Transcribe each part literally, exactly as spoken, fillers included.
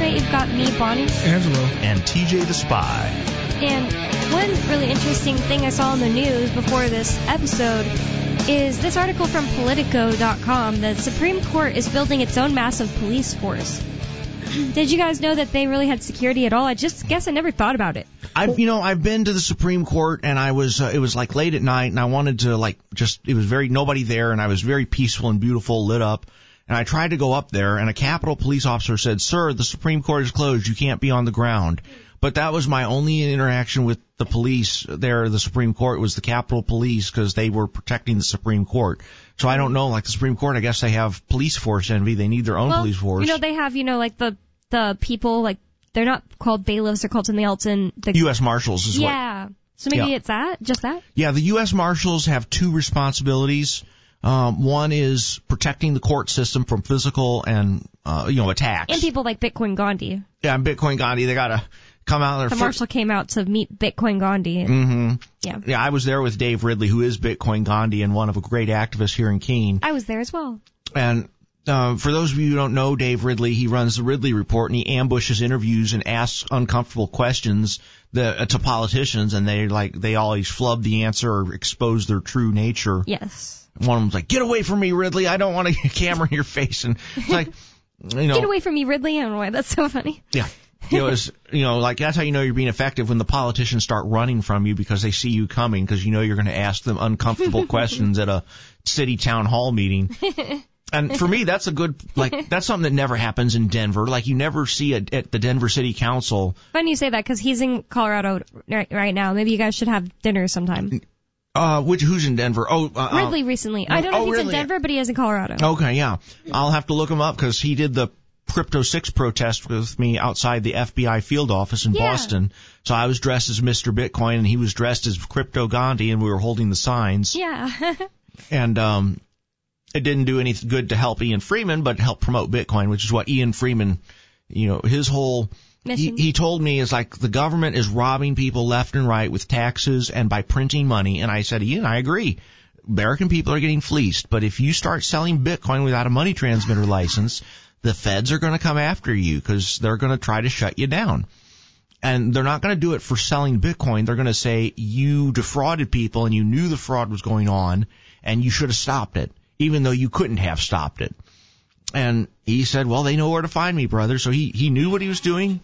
tonight you've got me, Bonnie. Angelo. And T J the Spy. And one really interesting thing I saw in the news before this episode is this article from Politico dot com. The Supreme Court is building its own massive police force. Did you guys know that they really had security at all? I just guess I never thought about it. I've, you know, I've been to the Supreme Court, and I was, uh, it was like late at night, and I wanted to, like, just, it was very, nobody there, and I was very peaceful and beautiful, lit up, and I tried to go up there, and a Capitol police officer said, "Sir, the Supreme Court is closed, you can't be on the ground." But that was my only interaction with the police there, the Supreme Court, was the Capitol Police, because they were protecting the Supreme Court. So I don't know, like the Supreme Court, I guess they have police force envy, they need their own well, police force. You know, they have, you know, like the, the people, like, they're not called bailiffs, they're called something else in the U S Marshals is yeah. what. Yeah. So maybe yeah. it's that? Just that? Yeah, the U S Marshals have two responsibilities. Um, one is protecting the court system from physical and, uh, you know, attacks. And people like Bitcoin Gandhi. Yeah, and Bitcoin Gandhi, they gotta come out there. The fir- marshal came out to meet Bitcoin Gandhi. And, mm-hmm. Yeah. Yeah, I was there with Dave Ridley, who is Bitcoin Gandhi and one of a great activists here in Keene. I was there as well. And Uh, for those of you who don't know Dave Ridley, he runs the Ridley Report, and he ambushes interviews and asks uncomfortable questions that, uh, to politicians, and they like they always flub the answer or expose their true nature. Yes. One of them's like, "Get away from me, Ridley! I don't want a camera in your face." And it's like, you know, get away from me, Ridley! I don't know why that's so funny. Yeah. You know, it's, you know, like that's how you know you're being effective, when the politicians start running from you because they see you coming, because you know you're going to ask them uncomfortable questions at a city town hall meeting. And for me, that's a good, like, that's something that never happens in Denver. Like, you never see it at the Denver City Council. Funny you say that, because he's in Colorado right, right now. Maybe you guys should have dinner sometime. Uh, which, who's in Denver? Oh, uh, Ridley recently. I don't know oh, if he's really? in Denver, but he is in Colorado. Okay, yeah. I'll have to look him up, because he did the Crypto six protest with me outside the F B I field office in yeah. Boston. So I was dressed as Mister Bitcoin, and he was dressed as Crypto Gandhi, and we were holding the signs. Yeah. And, um, it didn't do any good to help Ian Freeman, but help promote Bitcoin, which is what Ian Freeman, you know, his whole, he, he told me is like the government is robbing people left and right with taxes and by printing money. And I said, Ian, I agree. American people are getting fleeced. But if you start selling Bitcoin without a money transmitter license, the feds are going to come after you, because they're going to try to shut you down. And they're not going to do it for selling Bitcoin. They're going to say you defrauded people and you knew the fraud was going on and you should have stopped it, even though you couldn't have stopped it. And he said, well, they know where to find me, brother. So he, he knew what he was doing.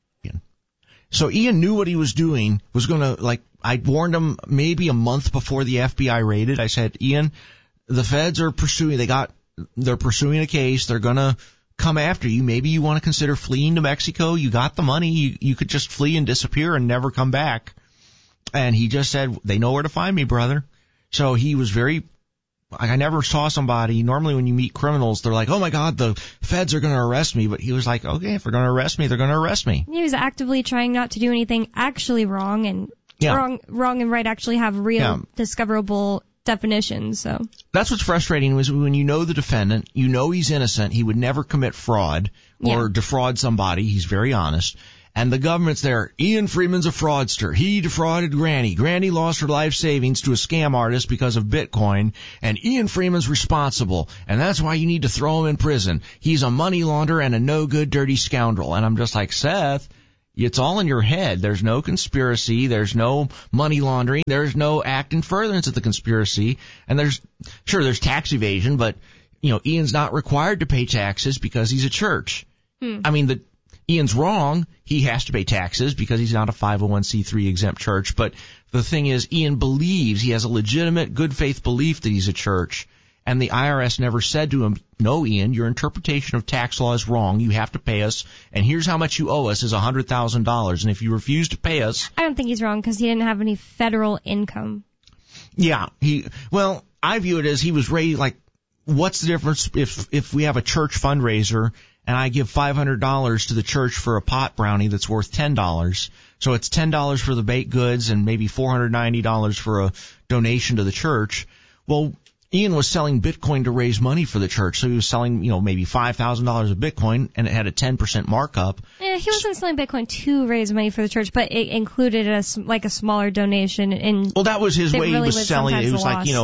So Ian knew what he was doing, was going to, like, I warned him maybe a month before the F B I raided. I said, Ian, the feds are pursuing, they got, they're pursuing a case. They're going to come after you. Maybe you want to consider fleeing to Mexico. You got the money. You, you could just flee and disappear and never come back. And he just said, they know where to find me, brother. So he was very, I never saw somebody, normally when you meet criminals, they're like, oh my God, the feds are going to arrest me. But he was like, okay, if they're going to arrest me, they're going to arrest me. He was actively trying not to do anything actually wrong, and yeah. wrong, wrong and right actually have real yeah. discoverable definitions. So that's what's frustrating, was when you know the defendant, you know he's innocent, he would never commit fraud or yeah. defraud somebody. He's very honest. And the government's there. Ian Freeman's a fraudster. He defrauded Granny. Granny lost her life savings to a scam artist because of Bitcoin. And Ian Freeman's responsible. And that's why you need to throw him in prison. He's a money launderer and a no-good, dirty scoundrel. And I'm just like, Seth, it's all in your head. There's no conspiracy. There's no money laundering. There's no act in furtherance of the conspiracy. And there's, sure, there's tax evasion, but, you know, Ian's not required to pay taxes because he's a church. Hmm. I mean, the, Ian's wrong. He has to pay taxes because he's not a five oh one c three exempt church. But the thing is, Ian believes, he has a legitimate good faith belief that he's a church. And the I R S never said to him, no, Ian, your interpretation of tax law is wrong. You have to pay us. And here's how much you owe us is one hundred thousand dollars. And if you refuse to pay us. I don't think he's wrong, because he didn't have any federal income. Yeah. he Well, I view it as he was raised like, what's the difference if if we have a church fundraiser and I give five hundred dollars to the church for a pot brownie that's worth ten dollars. So it's ten dollars for the baked goods and maybe four hundred ninety dollars for a donation to the church. Well, Ian was selling Bitcoin to raise money for the church. So he was selling, you know, maybe five thousand dollars of Bitcoin, and it had a ten percent markup. Yeah, he wasn't selling Bitcoin to raise money for the church, but it included a, like a smaller donation. And well, that was his way. Really he was, was selling it. It was loss. like, you know,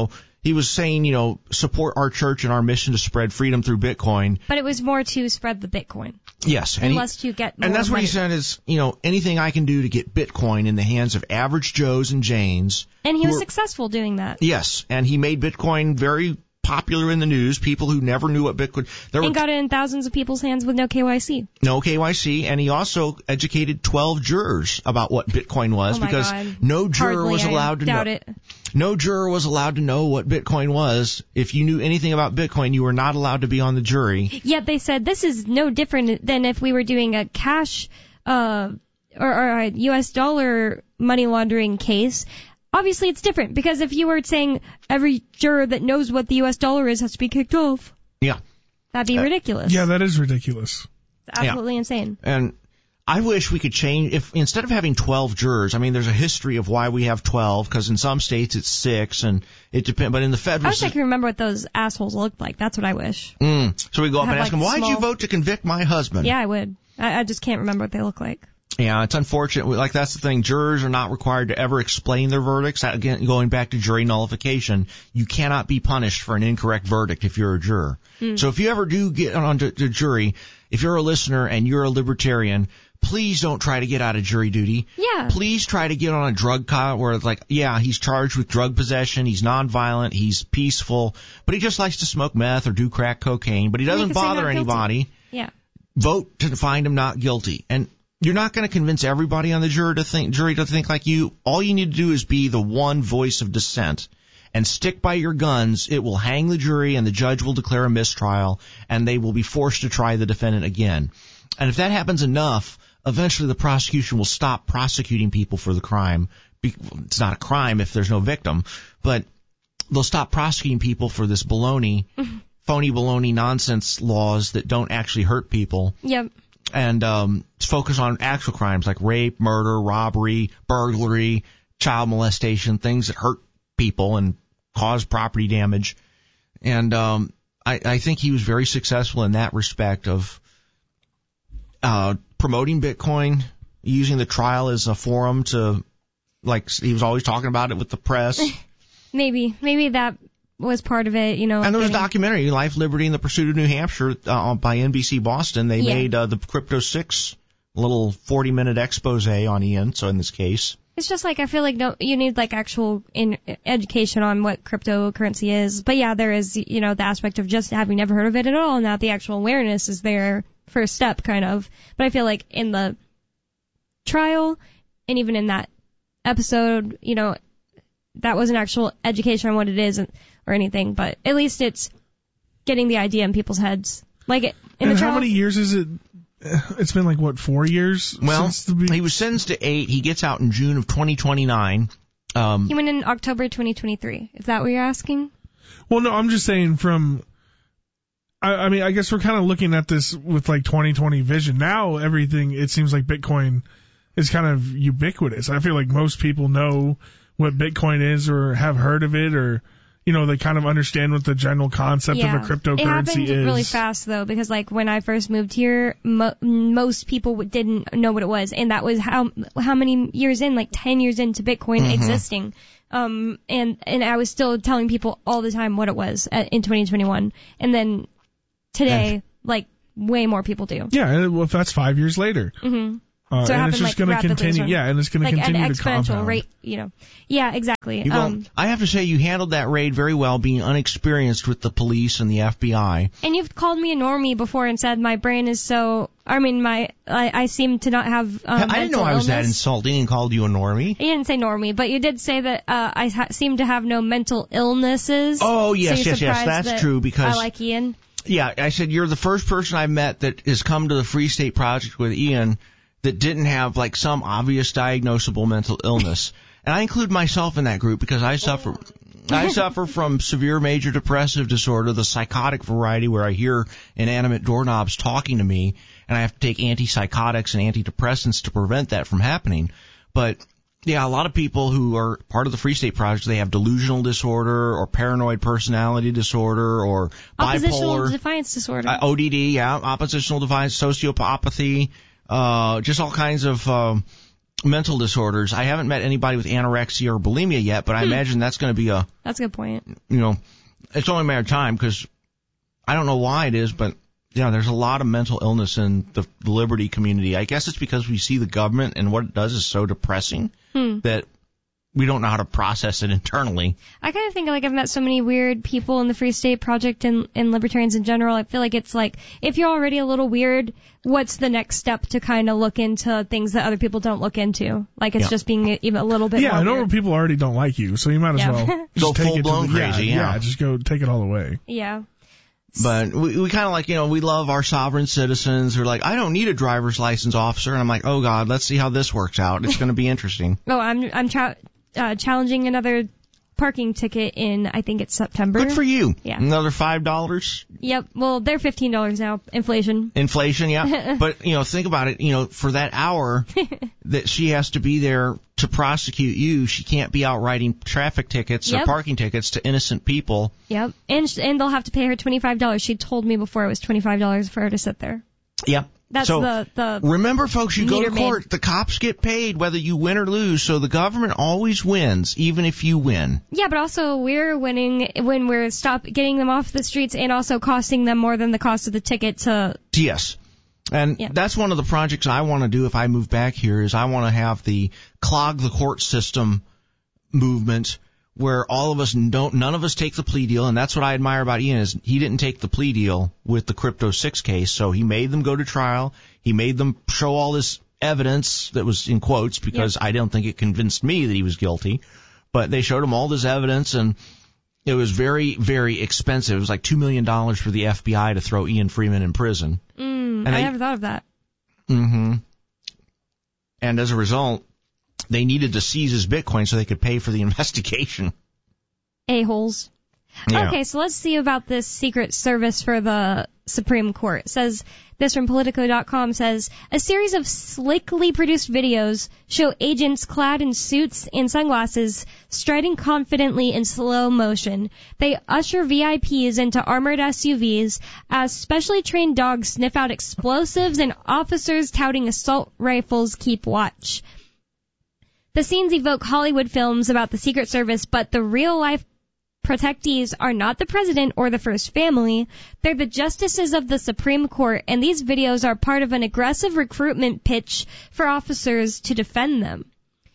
he was saying, you know, support our church and our mission to spread freedom through Bitcoin. But it was more to spread the Bitcoin. Yes. And Unless he, you get more And that's money. what he said is, you know, anything I can do to get Bitcoin in the hands of average Joes and Janes. And he was are, successful doing that. Yes. And he made Bitcoin very popular in the news. People who never knew what Bitcoin... There and were, got it in thousands of people's hands with no K Y C. No K Y C. And he also educated twelve jurors about what Bitcoin was oh my because God. no juror Hardly, was allowed I to doubt know. It. No juror was allowed to know what Bitcoin was. If you knew anything about Bitcoin, you were not allowed to be on the jury. Yet they said this is no different than if we were doing a cash uh, or, or a U S dollar money laundering case. Obviously, it's different because if you were saying every juror that knows what the U S dollar is has to be kicked off, Yeah. that'd be Uh, ridiculous. Yeah, that is ridiculous. It's absolutely Yeah. insane. And I wish we could change, if instead of having twelve jurors, I mean, there's a history of why we have twelve, because in some states it's six, and it depends, but in the I federal... wish I could remember what those assholes looked like. That's what I wish. Mm. So we go up Have, and ask like, them, why'd you small- vote to convict my husband? Yeah, I would. I, I just can't remember what they look like. Yeah, it's unfortunate. Like, that's the thing. Jurors are not required to ever explain their verdicts. Again, going back to jury nullification, you cannot be punished for an incorrect verdict if you're a juror. Mm. So if you ever do get on to the jury, if you're a listener and you're a libertarian, please don't try to get out of jury duty. Yeah. Please try to get on a drug cop where it's like, yeah, he's charged with drug possession, he's nonviolent, he's peaceful, but he just likes to smoke meth or do crack cocaine, but he doesn't bother anybody. Yeah. Vote to find him not guilty. And you're not going to convince everybody on the jury to think, jury to think like you. All you need to do is be the one voice of dissent and stick by your guns. It will hang the jury and the judge will declare a mistrial and they will be forced to try the defendant again. And if that happens enough, eventually the prosecution will stop prosecuting people for the crime. It's not a crime if there's no victim, but they'll stop prosecuting people for this baloney, phony baloney nonsense laws that don't actually hurt people. Yep. And um, focus on actual crimes like rape, murder, robbery, burglary, child molestation, things that hurt people and cause property damage. And um, I, I think he was very successful in that respect of uh, promoting Bitcoin, using the trial as a forum to, like, he was always talking about it with the press. Maybe. Maybe that was part of it, you know. And there was a getting... documentary, Life, Liberty, and the Pursuit of New Hampshire, uh, by N B C Boston. They yeah. made uh, the Crypto six little forty-minute expose on Ian, so in this case. It's just like, I feel like no, you need like actual in education on what cryptocurrency is. But yeah, there is, you know, the aspect of just having never heard of it at all. Now the actual awareness is there, first step kind of. But I feel like in the trial and even in that episode, you know, that wasn't actual education on what it is or anything, but at least it's getting the idea in people's heads. Like it, in and the how trial, many years is it? It's been like, what, four years? Well, since the be- he was sentenced to eight. He gets out in June of twenty twenty-nine. Um, he went in October twenty twenty-three. Is that what you're asking? Well, no, I'm just saying from, I, I mean, I guess we're kind of looking at this with like twenty twenty vision. Now everything, it seems like Bitcoin is kind of ubiquitous. I feel like most people know what Bitcoin is or have heard of it, or, you know, they kind of understand what the general concept yeah. of a cryptocurrency it happened is. really fast though, because like when I first moved here, mo- most people didn't know what it was, and that was how how many years in, like ten years into Bitcoin mm-hmm. existing. Um, and and I was still telling people all the time what it was at, in twenty twenty-one, and then today, yeah. like way more people do. Yeah, well, if that's five years later. Mm-hmm. Uh, so it and it's just like, going to continue, well. yeah, and it's going like to continue an to compound. exponential rate, you know. Yeah, exactly. You um, I have to say you handled that raid very well, being unexperienced with the police and the F B I. And you've called me a normie before and said my brain is so, I mean, my, I, I seem to not have, um, I didn't know I was illness. that insulting and called you a normie. You didn't say normie, but you did say that, uh, I ha- seem to have no mental illnesses. Oh, yes, so yes, yes, that's that true because. I like Ian. Yeah, I said you're the first person I've met that has come to the Free State Project with Ian that didn't have like some obvious diagnosable mental illness. And I include myself in that group because I suffer I suffer from severe major depressive disorder, the psychotic variety where I hear inanimate doorknobs talking to me and I have to take antipsychotics and antidepressants to prevent that from happening. But yeah, a lot of people who are part of the Free State Project, they have delusional disorder or paranoid personality disorder or oppositional bipolar. defiance disorder. Uh, O D D, yeah, oppositional defiance, sociopathy. Uh, just all kinds of, um, mental disorders. I haven't met anybody with anorexia or bulimia yet, but I hmm. imagine that's going to be a... That's a good point. You know, it's only a matter of time because I don't know why it is, but, you know, there's a lot of mental illness in the liberty community. I guess it's because we see the government and what it does is so depressing hmm. that we don't know how to process it internally. I kind of think like I've met so many weird people in the Free State Project and, and libertarians in general. I feel like it's like, if you're already a little weird, what's the next step to kind of look into things that other people don't look into? Like it's yeah. just being even a little bit yeah, more I know weird. People already don't like you, so you might as yeah. well go full blown crazy. Yeah, yeah, yeah, just go take it all away. Yeah. But we, we kind of like, you know, we love our sovereign citizens who are like, I don't need a driver's license, officer. And I'm like, oh, God, let's see how this works out. It's going to be interesting. Oh, I'm I'm tra- uh, challenging another parking ticket in, I think it's September. Good for you. Yeah. Another five dollars? Yep. Well, they're fifteen dollars now. Inflation. Inflation, yeah. But, you know, think about it. You know, for that hour that she has to be there to prosecute you, she can't be out writing traffic tickets yep. or parking tickets to innocent people. Yep. And sh- and they'll have to pay her twenty-five dollars. She told me before it was twenty-five dollars for her to sit there. Yep. That's so the, the remember, folks, you go to court, made. the cops get paid whether you win or lose, so the government always wins, even if you win. Yeah, but also we're winning when we're stop getting them off the streets and also costing them more than the cost of the ticket to... Yes. And yeah. that's one of the projects I want to do if I move back here is I want to have the clog the court system movement where all of us don't, none of us take the plea deal, and that's what I admire about Ian is he didn't take the plea deal with the Crypto six case, so he made them go to trial. He made them show all this evidence that was in quotes because yep. I don't think it convinced me that he was guilty, but they showed him all this evidence, and it was very, very expensive. It was like two million dollars for the F B I to throw Ian Freeman in prison. Mm, and I, I never thought of that. Mm-hmm. And as a result, they needed to seize his Bitcoin so they could pay for the investigation. A-holes. Yeah. Okay, so let's see about this Secret Service for the Supreme Court. It says, this from Politico dot com says, a series of slickly produced videos show agents clad in suits and sunglasses striding confidently in slow motion. They usher V I Ps into armored S U Vs as specially trained dogs sniff out explosives and officers touting assault rifles keep watch. The scenes evoke Hollywood films about the Secret Service, but the real-life protectees are not the president or the first family. They're the justices of the Supreme Court, and these videos are part of an aggressive recruitment pitch for officers to defend them.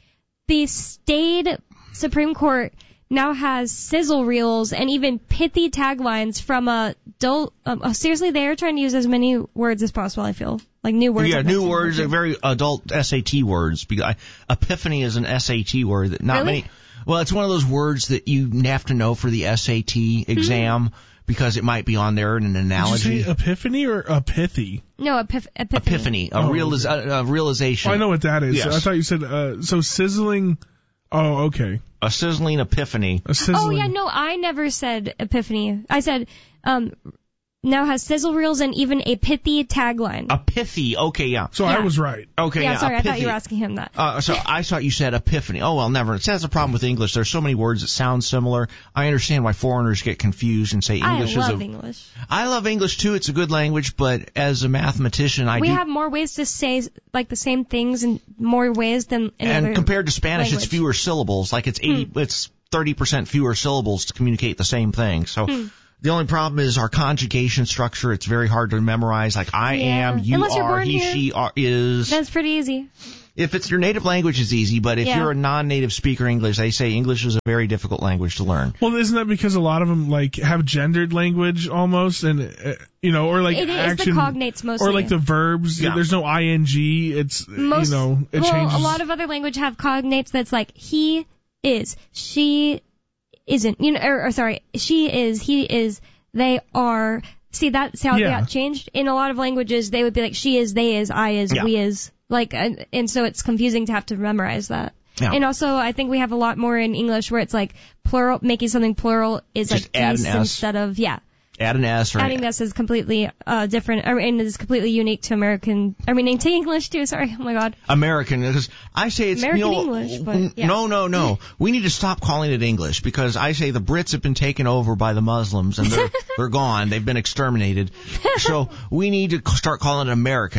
The staid Supreme Court now has sizzle reels and even pithy taglines from a dull... Um, oh, seriously, they are trying to use as many words as possible, I feel. Like new words. Yeah, new words, are very adult S A T words. Because epiphany is an S A T word that not really? many... Well, it's one of those words that you have to know for the S A T exam mm-hmm. because it might be on there in an analogy. Did you say epiphany or epithy? No, epif- epiphany. Epiphany, a, oh. realis- a, a realization. Oh, I know what that is. Yes. I thought you said, uh, so sizzling... Oh, okay. A sizzling epiphany. A sizzling... Oh, yeah, no, I never said epiphany. I said, um... now has sizzle reels and even a pithy tagline. A pithy, okay, yeah. So yeah. I was right. Okay, yeah. yeah. Sorry, I thought you were asking him that. Uh, so I thought you said epiphany. Oh well, never. See, that's a problem with English. There's so many words that sound similar. I understand why foreigners get confused and say English I is a. I love English. I love English too. It's a good language, but as a mathematician, I we do. have more ways to say like the same things in more ways than in and other compared to Spanish, language. it's fewer syllables. Like it's eighty. Hmm. It's thirty percent fewer syllables to communicate the same thing. So. Hmm. The only problem is our conjugation structure. It's very hard to memorize. Like I yeah. am, you Unless are, you're born he, here, she are, is. That's pretty easy. If it's your native language, it's easy. But if yeah. you're a non-native speaker English, they say English is a very difficult language to learn. Well, isn't that because a lot of them like have gendered language almost, and uh, you know, or like it action, is the cognates mostly, or like the verbs. Yeah. There's no ing. It's Most, you know, it well, changes. a lot of other language have cognates that's like he is, she isn't. You know, or, or sorry, she is, he is. They are, see that's how yeah. that changed. In a lot of languages, they would be like, she is, they is, I is, yeah. we is. Like, and, and so it's confusing to have to memorize that. Yeah. And also, I think we have a lot more in English where it's like plural, making something plural is Just like add geese an S. instead of, yeah. Add an S or Adding an this is completely uh, different, I mean, is completely unique to American, I mean, to English too, sorry, oh my god. American, because I say it's, American you know, English, but yeah. No, no, no. We need to stop calling it English because I say the Brits have been taken over by the Muslims and they're, they're gone. They've been exterminated. So we need to start calling it American.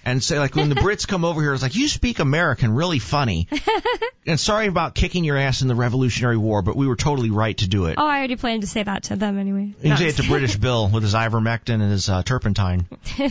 and say, like, when the Brits come over here, it's like, you speak American really funny. And sorry about kicking your ass in the Revolutionary War, but we were totally right to do it. Oh, I already planned to say that to them anyway. You can say it to British Bill with his ivermectin and his uh, turpentine.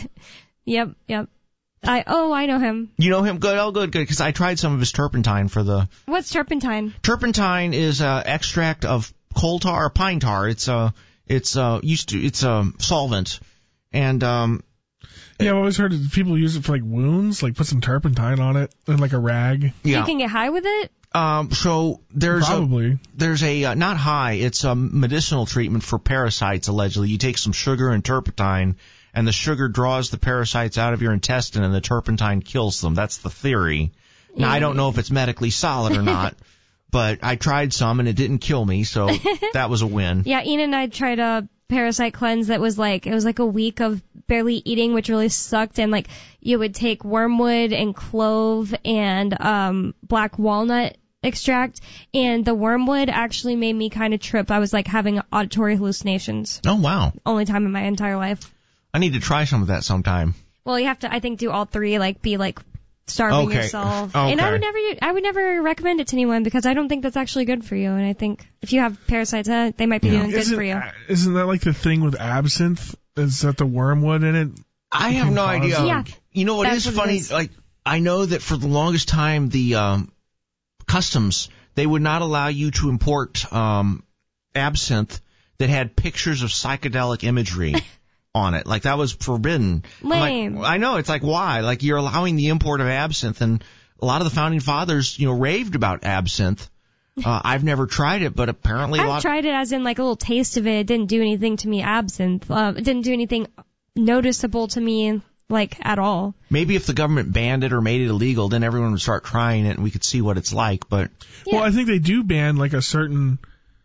Yep, yep. I oh, I know him. You know him? Good. Oh, good, good. Because I tried some of his turpentine for the... What's turpentine? Turpentine is uh, extract of coal tar or pine tar. It's a... Uh, It's uh used to it's a solvent, and um. Yeah, I've always heard people use it for like wounds, like put some turpentine on it and like a rag. Yeah. You can get high with it. Um. So there's probably a, there's a uh, not high. It's a medicinal treatment for parasites. Allegedly, you take some sugar and turpentine, and the sugar draws the parasites out of your intestine, and the turpentine kills them. That's the theory. Now yeah. I don't know if it's medically solid or not. But I tried some, and it didn't kill me, so that was a win. Yeah, Ian and I tried a parasite cleanse that was like, it was like a week of barely eating, which really sucked, and like, you would take wormwood and clove and um black walnut extract, and the wormwood actually made me kind of trip. I was like having auditory hallucinations. Oh, wow. Only time in my entire life. I need to try some of that sometime. Well, you have to, I think, do all three, like, be like, starving okay. yourself. Okay. And I would never I would never recommend it to anyone because I don't think that's actually good for you. And I think if you have parasites, uh, they might be yeah. doing good isn't, for you. Isn't that like the thing with absinthe? Is that the wormwood in it? I have no idea. Yeah. You know what that's is what funny? Is. Like I know that for the longest time the um, customs they would not allow you to import um, absinthe that had pictures of psychedelic imagery. On it, like that was forbidden. Lame. Like, I know, it's like why? Like you're allowing the import of absinthe, and a lot of the founding fathers, you know, raved about absinthe. Uh, I've never tried it, but apparently a I've lot. I've tried it as in like a little taste of it. It didn't do anything to me. Absinthe. Uh, it didn't do anything noticeable to me, like at all. Maybe if the government banned it or made it illegal, then everyone would start trying it, and we could see what it's like. But yeah. Well, I think they do ban like a certain.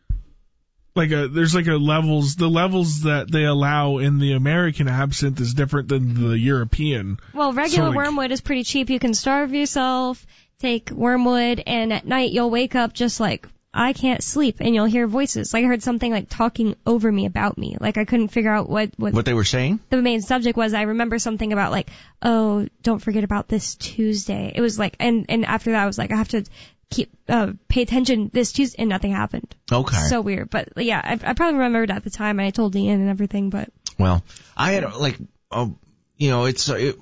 Like a, there's like a levels, the levels that they allow in the American absinthe is different than the European. Well, regular so like, wormwood is pretty cheap. You can starve yourself, take wormwood, and at night you'll wake up just like, I can't sleep, and you'll hear voices. Like I heard something like talking over me about me. Like I couldn't figure out what, what, what they were saying? The main subject was. I remember something about like, oh, don't forget about this Tuesday. It was like, and, and after that I was like, I have to keep uh pay attention this Tuesday, and nothing happened. Okay. So weird, but yeah, I, I probably remembered at the time, and I told Ian and everything. But well, I had like, uh, you know, it's uh, it,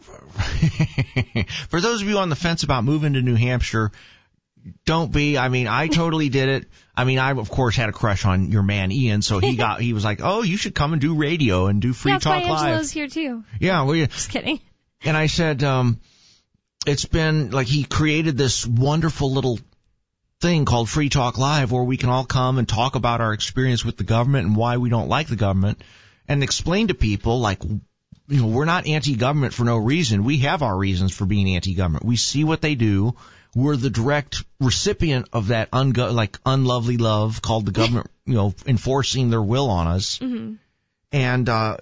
for those of you on the fence about moving to New Hampshire, don't be. I mean, I totally did it. I mean, I of course had a crush on your man Ian, so he got he was like, oh, you should come and do radio and do Free yeah, Talk Live. Live. Angela's here too. Yeah, well, yeah. Just kidding. And I said, um, it's been like he created this wonderful little thing called Free Talk Live where we can all come and talk about our experience with the government and why we don't like the government and explain to people like, you know, we're not anti-government for no reason. We have our reasons for being anti-government. We see what they do. We're the direct recipient of that ungo- like unlovely love called the government, you know, enforcing their will on us. Mm-hmm. And, uh,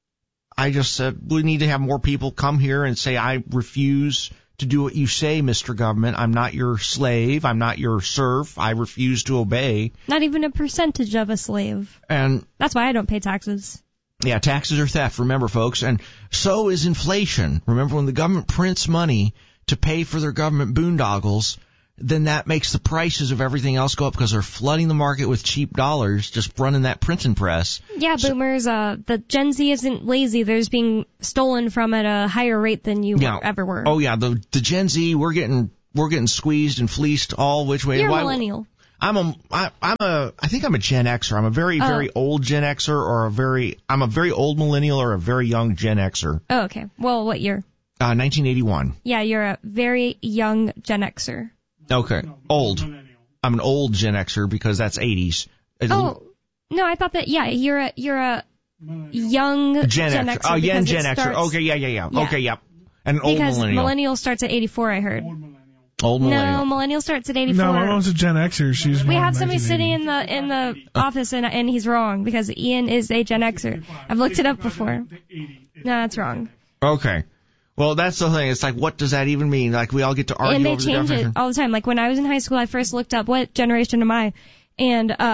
I just said we need to have more people come here and say, I refuse to do what you say, Mister Government. I'm not your slave. I'm not your serf. I refuse to obey. Not even a percentage of a slave. And that's why I don't pay taxes. Yeah, taxes are theft, remember, folks. And so is inflation. Remember, when the government prints money to pay for their government boondoggles, then that makes the prices of everything else go up because they're flooding the market with cheap dollars, just running that printing press. Yeah, so, boomers, uh, the Gen Z isn't lazy. They're just being stolen from at a higher rate than you yeah, ever were. Oh yeah, the the Gen Z, we're getting we're getting squeezed and fleeced all which way. You're a Why, millennial. I'm a I, I'm a I think I'm a Gen Xer. I'm a very oh. very old Gen Xer, or a very I'm a very old millennial or a very young Gen Xer. Oh, okay. Well, what year? Uh, nineteen eighty-one. Yeah, you're a very young Gen Xer. Okay, old. I'm an old Gen Xer because that's eighties. Oh, no, I thought that, yeah, you're a, you're a young Gen, Gen Xer. Oh, young Gen Xer. Xer. Okay, yeah, yeah, yeah, yeah. Okay, yep. And an old because millennial. Because millennial starts at eighty-four, I heard. Old millennial. Old millennial. No, millennial starts at eighty-four. No, my mom's a Gen Xer. She's We had somebody sitting in the in the office, and and he's wrong because Ian is a Gen Xer. I've looked it up before. No, that's wrong. Okay. Well, that's the thing. It's like, what does that even mean? Like, we all get to argue and they over change the definition. it all the time. Like, when I was in high school, I first looked up what generation am I, and uh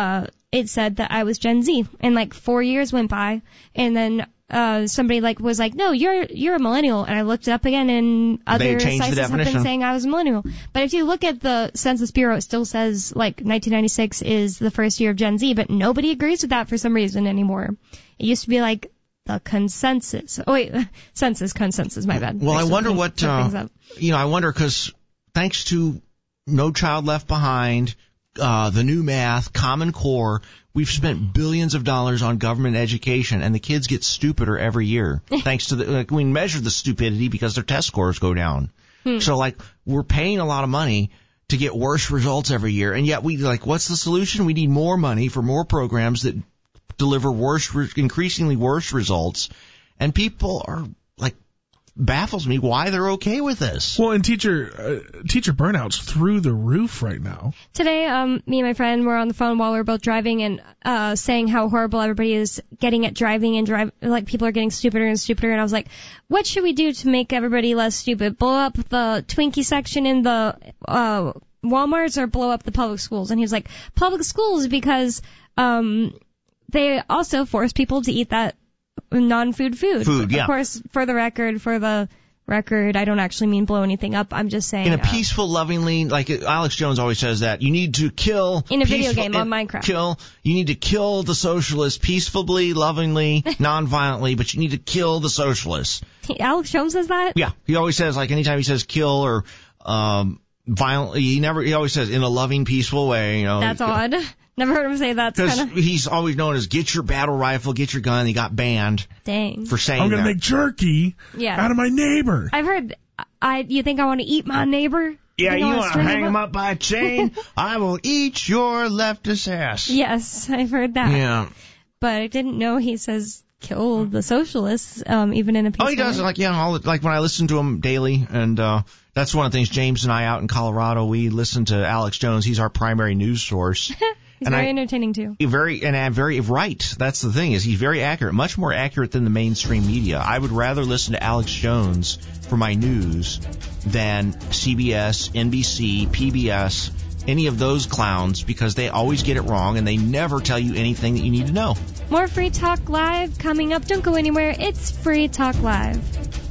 it said that I was Gen Z. And like four years went by, and then uh somebody like was like, no, you're you're a millennial. And I looked it up again, and other sites have been saying I was a millennial. But if you look at the Census Bureau, it still says like nineteen ninety-six is the first year of Gen Z, but nobody agrees with that for some reason anymore. It used to be like the consensus. Oh wait, census consensus. My bad. Well, I wonder things, what uh, you know. I wonder because thanks to No Child Left Behind, uh, the new math, Common Core, we've spent billions of dollars on government education, and the kids get stupider every year. Thanks to the like, we measure the stupidity because their test scores go down. Hmm. So like we're paying a lot of money to get worse results every year, and yet we like what's the solution? We need more money for more programs that deliver worse, increasingly worse results, and people are like, baffles me why they're okay with this. Well, and teacher uh, teacher burnout's through the roof right now. Today, um, me and my friend were on the phone while we were both driving and uh saying how horrible everybody is getting at driving and drive, like people are getting stupider and stupider. And I was like, what should we do to make everybody less stupid? Blow up the Twinkie section in the uh Walmarts or blow up the public schools? And he was like, public schools, because um. they also force people to eat that non-food food. Food, yeah. Of course, for the record, for the record, I don't actually mean blow anything up. I'm just saying. In a uh, peaceful, lovingly, like Alex Jones always says that, you need to kill. In a peaceful, video game on Minecraft. Kill. You need to kill the socialists peacefully, lovingly, non-violently, but you need to kill the socialists. Alex Jones says that? Yeah. He always says, like, anytime he says kill or, um, violently, he never, he always says in a loving, peaceful way, you know. That's odd. Never heard him say that. Because kinda... he's always known as get your battle rifle, get your gun. He got banned. Dang. For saying I'm gonna that. make jerky yeah. out of my neighbor. I've heard, I, you think I want to eat my neighbor? Yeah, you, you want to hang him up by a chain? I will eat your leftist ass. Yes, I've heard that. Yeah. But I didn't know he says kill the socialists, um, even in a peaceful Oh, he does. way. Like, yeah, all, like when I listen to him daily, and uh that's one of the things, James and I out in Colorado, we listen to Alex Jones. He's our primary news source. He's and very I, entertaining, too. Very, and I'm very right. That's the thing, is he's very accurate, much more accurate than the mainstream media. I would rather listen to Alex Jones for my news than C B S, N B C, P B S, any of those clowns, because they always get it wrong and they never tell you anything that you need to know. More Free Talk Live coming up. Don't go anywhere. It's Free Talk Live.